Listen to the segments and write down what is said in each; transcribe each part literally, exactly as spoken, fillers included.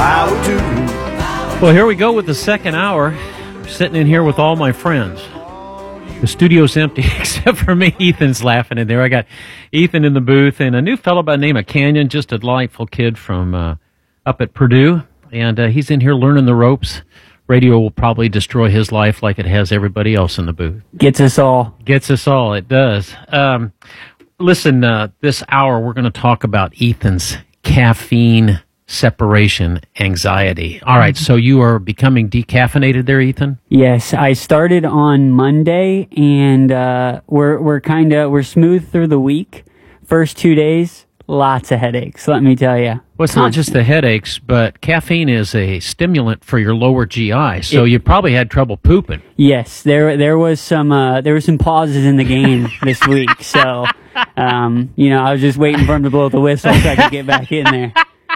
power to. Well, here we go with the second hour. Sitting in here with all my friends. The studio's empty except for me. Ethan's laughing in there. I got Ethan in the booth and a new fellow by the name of Canyon, just a delightful kid from uh, up at Purdue. And uh, he's in here learning the ropes. Radio will probably destroy his life like it has everybody else in the booth. Gets us all. Gets us all. It does. Um, listen, uh, this hour we're going to talk about Ethan's caffeine separation anxiety. All right, so you are becoming decaffeinated there, Ethan? Yes, I started on Monday, and uh, we're we're kind of we're smooth through the week. First two days, lots of headaches. Let me tell you. Well, it's not just the headaches, but caffeine is a stimulant for your lower G I, so it, you probably had trouble pooping. Yes, there there was some uh, there were some pauses in the game this week, so um, you know I was just waiting for him to blow the whistle so I could get back in there.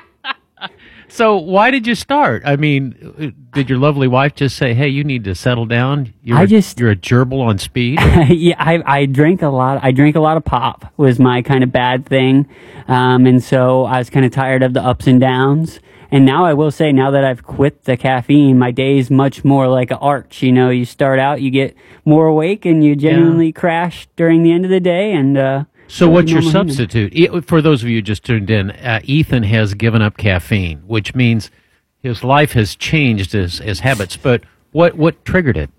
So why did you start? I mean, did your lovely wife just say, "Hey, you need to settle down"? You're I a, just you're a gerbil on speed. yeah, I I drank a lot. I drank a lot of pop was my kind of bad thing, um, and so I was kind of tired of the ups and downs. And now I will say, now that I've quit the caffeine, my day is much more like an arch. You know, you start out, you get more awake, and you genuinely yeah. crash during the end of the day, and. uh So what's your substitute? E- For those of you who just tuned in, uh, Ethan has given up caffeine, which means his life has changed as, as habits. But what, what triggered it?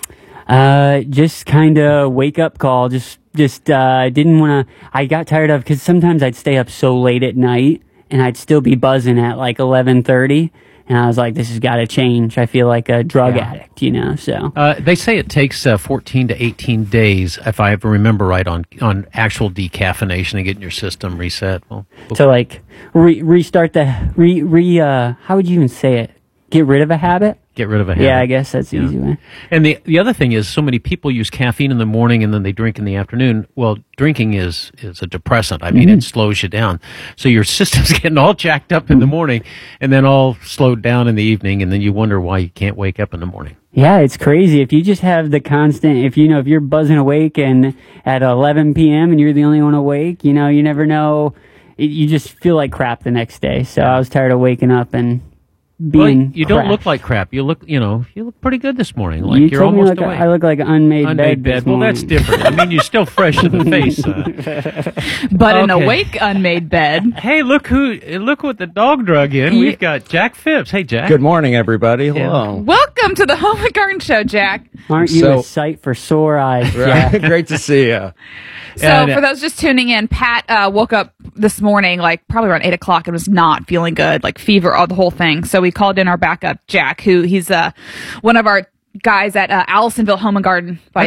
Uh, just kind of wake up call. Just, just, uh, didn't want to, I got tired of, because sometimes I'd stay up so late at night and I'd still be buzzing at like eleven thirty. And I was like, this has got to change. I feel like a drug yeah. addict, you know, so. Uh, they say it takes uh, fourteen to eighteen days, if I ever remember right, on on actual decaffeination and getting your system reset. Well, okay. So, like, re- restart the, re, re, uh, how would you even say it? Get rid of a habit? Get rid of a habit. Yeah, I guess that's the yeah. easy way. And the the other thing is, so many people use caffeine in the morning and then they drink in the afternoon. Well, drinking is, is a depressant. I mean, mm-hmm. it slows you down. So your system's getting all jacked up in the morning and then all slowed down in the evening, and then you wonder why you can't wake up in the morning. Yeah, it's crazy. If you just have the constant, if you know, if you're buzzing awake and at eleven p.m. and you're the only one awake, you know, you never know. It, you just feel like crap the next day. So I was tired of waking up and being well, you don't crap. look like crap. You look, you know, you look pretty good this morning. Like you you're told almost me like awake. I look like an unmade, unmade bed. bed. This Well, morning. that's different. I mean, you're still fresh in the face. Uh. But okay. an awake, unmade bed. Hey, look who! Look what the dog drug in. We've got Jack Phipps. Hey, Jack. Good morning, everybody. Hello. Yeah. Welcome to the Home and Garden Show, Jack. Aren't you So, a sight for sore eyes, right. Jack? Great to see you. So, And, uh, for those just tuning in, Pat uh, woke up this morning, like probably around eight o'clock, and was not feeling good, like fever, all the whole thing. So we called in our backup, Jack, who he's uh, one of our guys at uh, Allisonville Home and Garden by